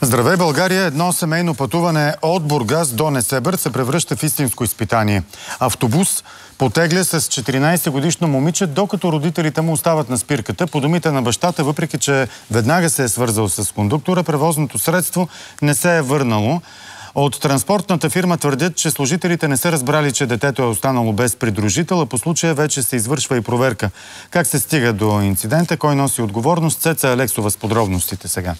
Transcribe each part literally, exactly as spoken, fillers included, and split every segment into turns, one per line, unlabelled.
Здравей, България! Едно семейно пътуване от Бургас до Несебър се превръща в истинско изпитание. Автобус потегля с четиринайсетгодишно момиче, докато родителите му остават на спирката. По думите на бащата, въпреки че веднага се е свързал с кондуктора, превозното средство не се е върнало. От транспортната фирма твърдят, че служителите не са разбрали, че детето е останало без придружител, а по случая вече се извършва и проверка. Как се стига до инцидента, кой носи отговорност? Цеца Алексова с подробностите сега.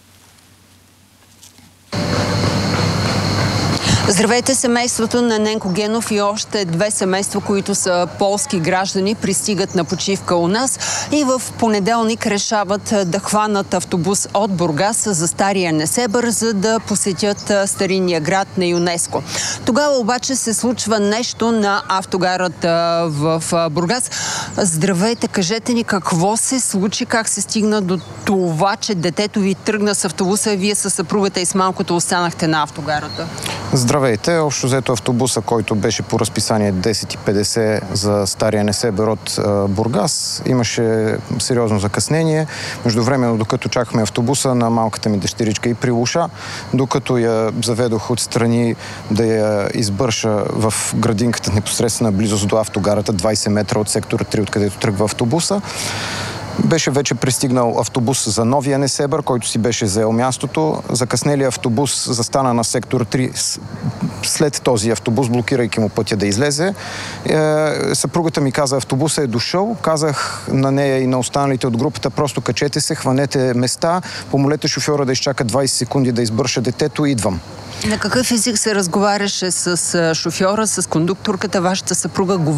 Здравейте, семейството на Ненко Генов и още две семейства, които са полски граждани, пристигат на почивка у нас и в понеделник решават да хванат автобус от Бургас за Стария Несебър, за да посетят старинния град на ЮНЕСКО. Тогава обаче се случва нещо на автогарата в Бургас. Здравейте, кажете ни какво се случи, как се стигна до това, че детето ви тръгна с автобуса, вие със съпругата и с малкото останахте на автогарата?
Здравейте! Общо взето автобуса, който беше по разписание десет и петдесет за Стария Несебър от е, Бургас, имаше сериозно закъснение. Междувременно, докато чакахме автобуса, на малката ми дъщеричка и прилуша, докато я заведох отстрани да я избърша в градинката непосредствена близост до автогарата, двайсет метра от сектора три, откъдето тръгва автобуса. Беше вече пристигнал автобус за Новия Несебър, който си беше заел мястото. Закъснелият автобус застана на сектор три след този автобус, блокирайки му пътя да излезе. Е, съпругата ми каза, автобусът е дошъл. Казах на нея и на останалите от групата, просто качете се, хванете места, помолете шофьора да изчака двайсет секунди да избърша детето и идвам.
На какъв език се разговаряше с шофьора, с кондукторката, вашата съпруга?